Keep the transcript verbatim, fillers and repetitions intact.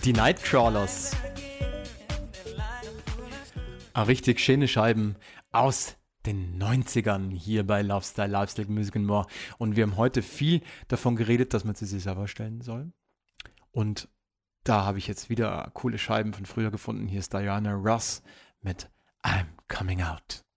Die Nightcrawlers. Ah, richtig schöne Scheiben aus den neunzigern hier bei Lifestyle, Lifestyle, Music and More. Und wir haben heute viel davon geredet, dass man sie sich selber stellen soll. Und da habe ich jetzt wieder coole Scheiben von früher gefunden. Hier ist Diana Ross mit I'm Coming Out.